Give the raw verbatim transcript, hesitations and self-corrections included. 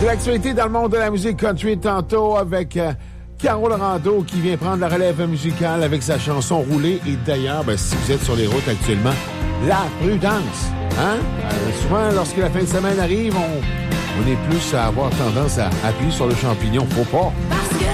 De l'actualité dans le monde de la musique country tantôt avec euh, Carole Rando qui vient prendre la relève musicale avec sa chanson Roulée. Et d'ailleurs, ben, si vous êtes sur les routes actuellement, la prudence. Hein? Euh, souvent, lorsque la fin de semaine arrive, on, on est plus à avoir tendance à appuyer sur le champignon. Faut pas.